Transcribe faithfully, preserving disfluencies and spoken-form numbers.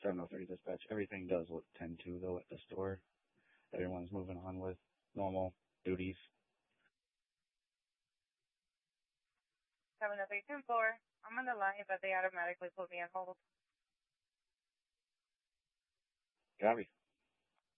seven oh three dispatch. Everything does look ten two though at the store. Everyone's moving on with normal duties. seven oh three ten four. I'm on the line, but they automatically put me on hold. Copy.